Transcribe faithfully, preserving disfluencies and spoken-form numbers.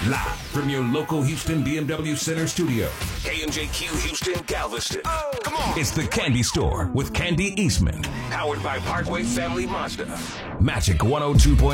Live from your local Houston B M W Center studio. K M J Q Houston, Galveston. Oh, come on. It's the Candy Store with Candy Eastman. Powered by Parkway Family Mazda. Magic one oh two point